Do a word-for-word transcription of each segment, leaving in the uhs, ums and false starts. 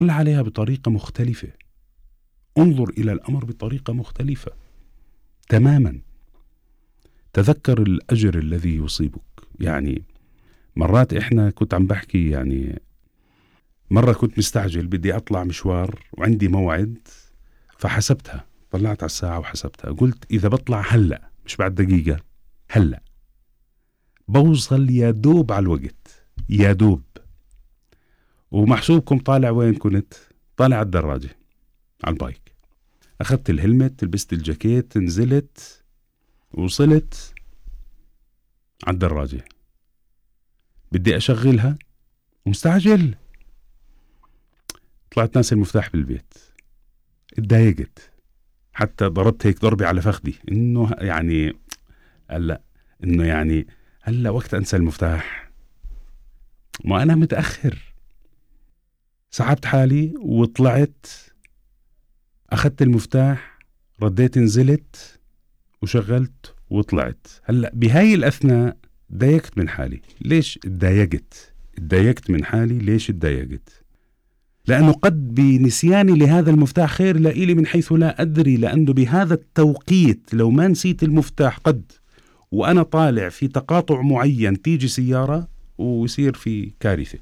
طلع عليها بطريقة مختلفة، انظر إلى الأمر بطريقة مختلفة تماما. تذكر الأجر الذي يصيبك. يعني مرات إحنا كنت عم بحكي، يعني مرة كنت مستعجل بدي أطلع مشوار وعندي موعد، فحسبتها، طلعت على الساعة وحسبتها، قلت إذا بطلع هلأ مش بعد دقيقة، هلأ بوصل يا دوب على الوقت، يا دوب. ومحسوبكم طالع وين كنت؟ طالع على الدراجة، على البايك. أخذت الهلمت، لبست الجاكيت، نزلت، وصلت على الدراجة، بدي أشغلها ومستعجل، طلعت ناسي المفتاح بالبيت. اتضايقت، حتى ضربت هيك ضربي على فخدي، إنه يعني هلا إنه يعني هلا وقت أنسى المفتاح، ما أنا متأخر. سحبت حالي وطلعت، أخذت المفتاح، رديت، نزلت وشغلت وطلعت. هلا بهاي الأثناء ضايقت من حالي. ليش اتضايقت؟ اتضايقت من حالي. ليش اتضايقت؟ لأنه قد بنسياني لهذا المفتاح خير لإلي من حيث لا أدري، لأنه بهذا التوقيت لو ما نسيت المفتاح قد وأنا طالع في تقاطع معين تيجي سيارة ويصير في كارثة.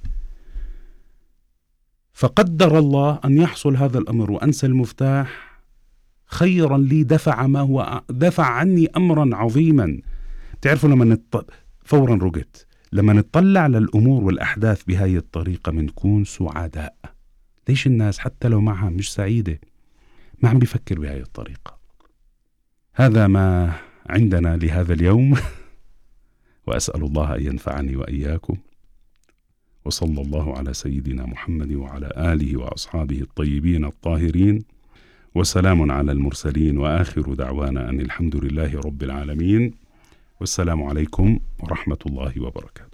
فقدر الله أن يحصل هذا الأمر وأنسى المفتاح خيرا لي، دفع ما هو دفع عني أمرا عظيما. تعرفوا لما نط... فورا رقت، لما نطلع للأمور والأحداث بهاي الطريقة منكون سعداء. ليش الناس حتى لو معها مش سعيدة ما عم بيفكر بهاي الطريقة؟ هذا ما عندنا لهذا اليوم، وأسأل الله أن ينفعني وإياكم، وصلى الله على سيدنا محمد وعلى آله وأصحابه الطيبين الطاهرين، وسلام على المرسلين، وآخر دعوانا أن الحمد لله رب العالمين، والسلام عليكم ورحمة الله وبركاته.